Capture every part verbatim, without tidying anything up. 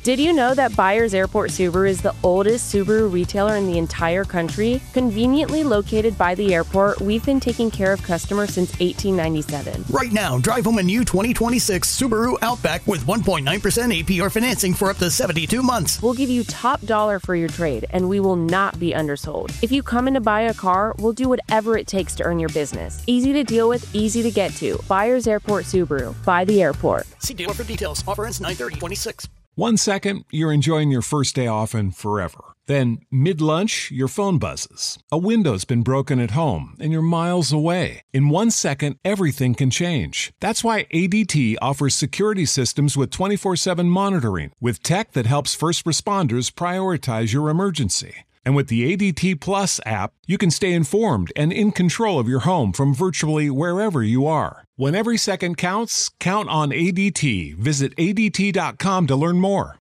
Did you know that Byers Airport Subaru is the oldest Subaru retailer in the entire country? Conveniently located by the airport, we've been taking care of customers since eighteen ninety-seven. Right now, drive home a new twenty twenty-six Subaru Outback with one point nine percent A P R financing for up to seventy-two months. We'll give you top dollar for your trade, and we will not be undersold. If you come in to buy a car, we'll do whatever it takes to earn your business. Easy to deal with, easy to get to. Byers Airport Subaru. By the airport. See dealer for details. Offer ends nine thirty twenty-six. One second, you're enjoying your first day off and forever. Then, mid-lunch, your phone buzzes. A window's been broken at home, and you're miles away. In one second, everything can change. That's why A D T offers security systems with twenty-four seven monitoring, with tech that helps first responders prioritize your emergency. And with the A D T Plus app, you can stay informed and in control of your home from virtually wherever you are. When every second counts, count on A D T. Visit A D T dot com to learn more.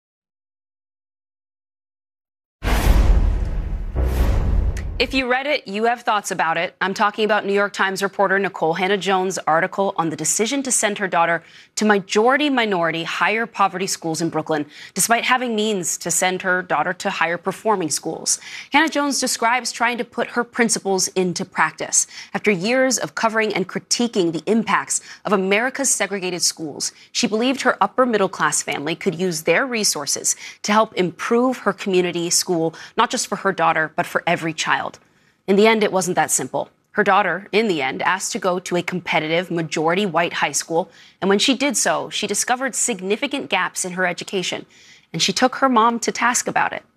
If you read it, you have thoughts about it. I'm talking about New York Times reporter Nikole Hannah-Jones' article on the decision to send her daughter to majority-minority higher poverty schools in Brooklyn, despite having means to send her daughter to higher performing schools. Hannah-Jones describes trying to put her principles into practice. After years of covering and critiquing the impacts of America's segregated schools, she believed her upper-middle-class family could use their resources to help improve her community school, not just for her daughter, but for every child. In the end, it wasn't that simple. Her daughter, in the end, asked to go to a competitive majority-white high school, and when she did so, she discovered significant gaps in her education, and she took her mom to task about it.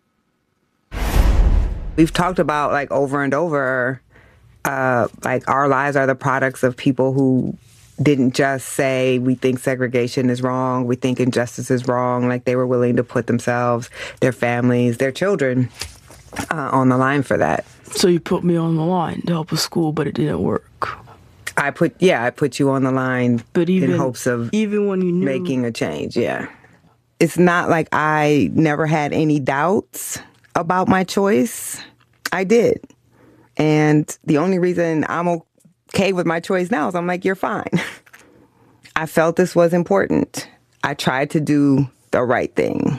We've talked about, like, over and over, uh, like, our lives are the products of people who didn't just say, we think segregation is wrong, we think injustice is wrong. Like, they were willing to put themselves, their families, their children uh, on the line for that. So you put me on the line to help a school, but it didn't work. I put, yeah, I put you on the line but even, in hopes of even when you knew. making a change, yeah. It's not like I never had any doubts about my choice. I did. And the only reason I'm okay with my choice now is I'm like, you're fine. I felt this was important. I tried to do the right thing.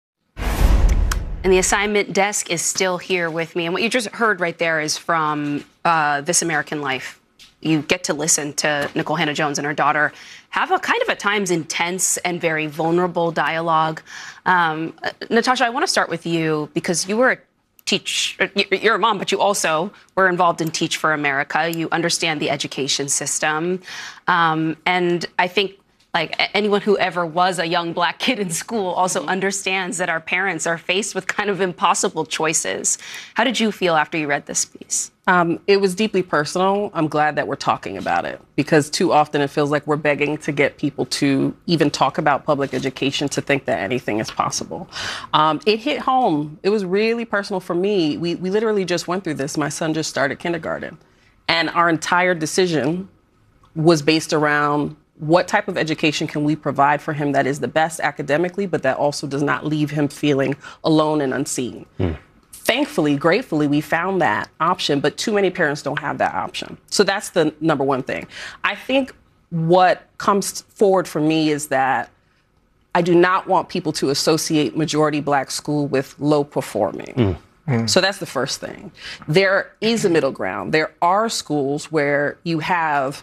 And the assignment desk is still here with me. And what you just heard right there is from uh, This American Life. You get to listen to Nikole Hannah-Jones and her daughter have a kind of at times intense and very vulnerable dialogue. Um, Natasha, I want to start with you because you were a teach, you're a mom, but you also were involved in Teach for America. You understand the education system. Um, and I think like anyone who ever was a young black kid in school also understands that our parents are faced with kind of impossible choices. How did you feel after you read this piece? Um, it was deeply personal. I'm glad that we're talking about it because too often it feels like we're begging to get people to even talk about public education to think that anything is possible. Um, it hit home. It was really personal for me. We, we literally just went through this. My son just started kindergarten, and our entire decision was based around what type of education can we provide for him that is the best academically, but that also does not leave him feeling alone and unseen. Mm. Thankfully, gratefully, we found that option, but too many parents don't have that option. So that's the number one thing. I think what comes forward for me is that I do not want people to associate majority black school with low performing. Mm. Mm. So that's the first thing. There is a middle ground. There are schools where you have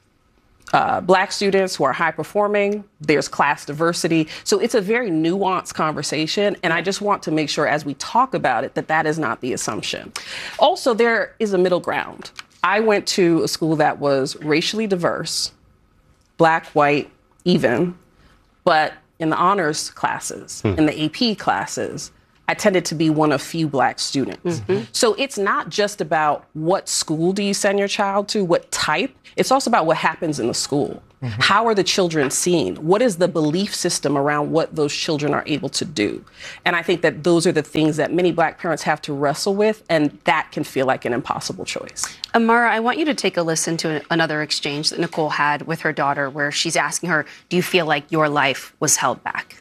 Uh, black students who are high performing, there's class diversity. So it's a very nuanced conversation. And I just want to make sure as we talk about it, that that is not the assumption. Also, there is a middle ground. I went to a school that was racially diverse, black, white, even, but in the honors classes, hmm. in the A P classes, I tended to be one of few black students. Mm-hmm. So it's not just about what school do you send your child to, what type. It's also about what happens in the school. Mm-hmm. How are the children seen? What is the belief system around what those children are able to do? And I think that those are the things that many black parents have to wrestle with, and that can feel like an impossible choice. Amara, I want you to take a listen to another exchange that Nikole had with her daughter where she's asking her, do you feel like your life was held back?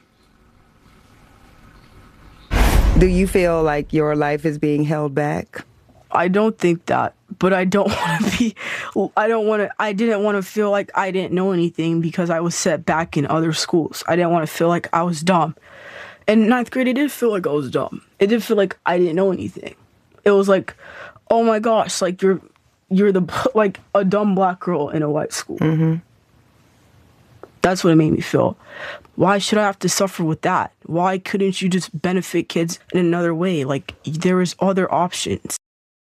Do you feel like your life is being held back? I don't think that but I don't want to be, I don't want to, I didn't want to feel like I didn't know anything because I was set back in other schools. I didn't want to feel like I was dumb. In ninth grade, it did feel like I was dumb. It did feel like I didn't know anything. It was like, oh my gosh, like you're, you're the, like a dumb black girl in a white school. Mm-hmm. That's what it made me feel. Why should I have to suffer with that? Why couldn't you just benefit kids in another way? Like, there is other options.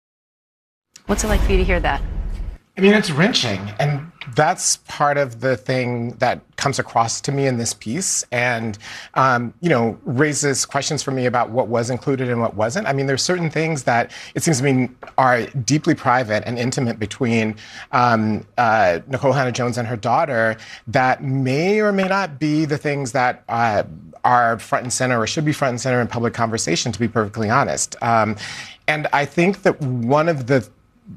What's it like for you to hear that? I mean, it's wrenching. And that's part of the thing that comes across to me in this piece and, um, you know, raises questions for me about what was included and what wasn't. I mean, there's certain things that it seems to me are deeply private and intimate between um, uh, Nikole Hannah-Jones and her daughter that may or may not be the things that uh, are front and center or should be front and center in public conversation, to be perfectly honest. Um, and I think that one of the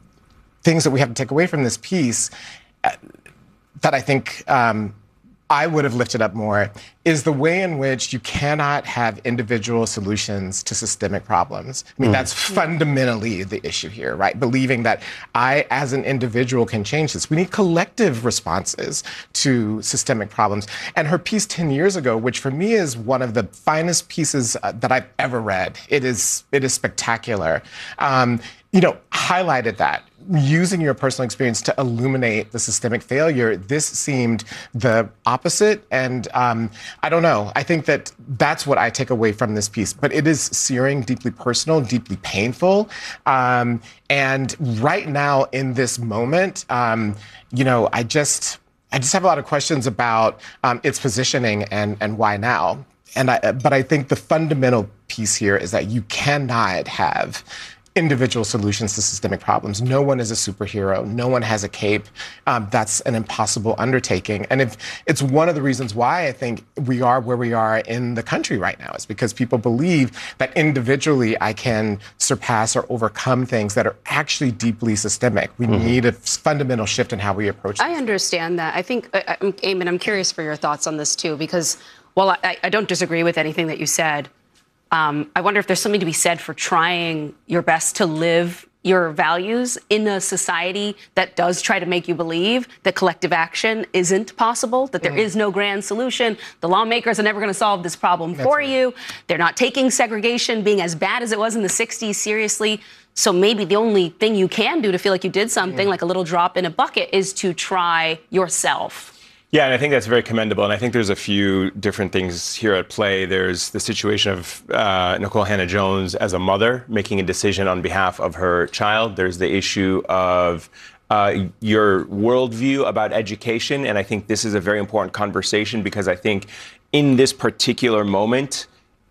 things that we have to take away from this piece uh, that I think um, I would have lifted up more is the way in which you cannot have individual solutions to systemic problems. I mean, mm. that's fundamentally the issue here, right? Believing that I, as an individual, can change this. We need collective responses to systemic problems. And her piece ten years ago, which for me is one of the finest pieces uh, that I've ever read, it is, it is spectacular, um, you know, highlighted that. Using your personal experience to illuminate the systemic failure, this seemed the opposite. And um, I don't know. I think that that's what I take away from this piece. But it is searing, deeply personal, deeply painful. Um, and right now in this moment, um, you know, I just I just have a lot of questions about um, its positioning and, and why now. And I, but I think the fundamental piece here is that you cannot have individual solutions to systemic problems. No one is a superhero. No one has a cape. Um, that's an impossible undertaking. And if it's one of the reasons why I think we are where we are in the country right now is because people believe that individually I can surpass or overcome things that are actually deeply systemic. We mm-hmm. need a fundamental shift in how we approach this. I understand that. I think, uh, Eamon, I'm curious for your thoughts on this too, because while I, I don't disagree with anything that you said, Um, I wonder if there's something to be said for trying your best to live your values in a society that does try to make you believe that collective action isn't possible, that there mm. is no grand solution. The lawmakers are never going to solve this problem That's for right. you. They're not taking segregation being as bad as it was in the sixties seriously. So maybe the only thing you can do to feel like you did something, mm. like a little drop in a bucket, is to try yourself. Yeah, and I think that's very commendable. And I think there's a few different things here at play. There's the situation of uh, Nikole Hannah-Jones as a mother making a decision on behalf of her child. There's the issue of uh, your worldview about education. And I think this is a very important conversation because I think in this particular moment,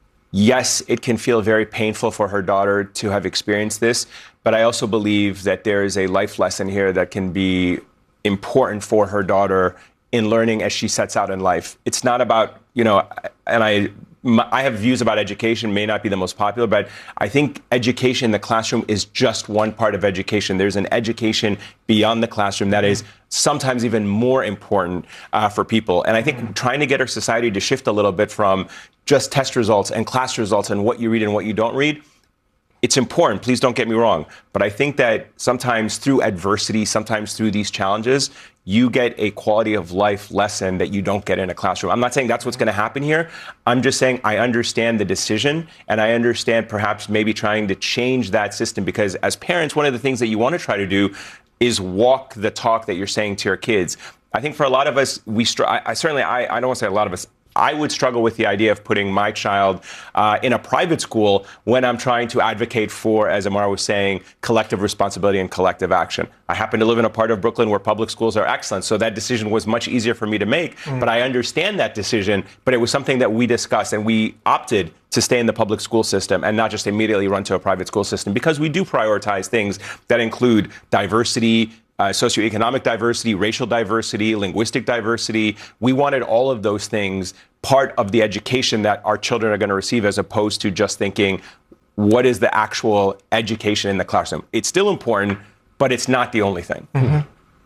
yes, it can feel very painful for her daughter to have experienced this. But I also believe that there is a life lesson here that can be important for her daughter in learning as she sets out in life. It's not about, you know, and I I have views about education, may not be the most popular, but I think education in the classroom is just one part of education. There's an education beyond the classroom that is sometimes even more important uh, for people. And I think trying to get our society to shift a little bit from just test results and class results and what you read and what you don't read, it's important, please don't get me wrong. But I think that sometimes through adversity, sometimes through these challenges, you get a quality of life lesson that you don't get in a classroom. I'm not saying that's what's going to happen here. I'm just saying I understand the decision, and I understand perhaps maybe trying to change that system, because as parents, one of the things that you want to try to do is walk the talk that you're saying to your kids. I think for a lot of us, we str- I, I certainly, I, I don't want to say a lot of us, I would struggle with the idea of putting my child uh, in a private school when I'm trying to advocate for, as Amara was saying, collective responsibility and collective action. I happen to live in a part of Brooklyn where public schools are excellent, so that decision was much easier for me to make. Mm. But I understand that decision, but it was something that we discussed, and we opted to stay in the public school system and not just immediately run to a private school system, because we do prioritize things that include diversity, Uh, socioeconomic diversity, racial diversity, linguistic diversity. We wanted all of those things part of the education that our children are going to receive, as opposed to just thinking, what is the actual education in the classroom? It's still important, but it's not the only thing. Mm-hmm.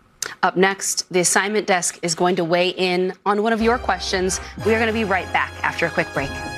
Up next, the assignment desk is going to weigh in on one of your questions. We are going to be right back after a quick break.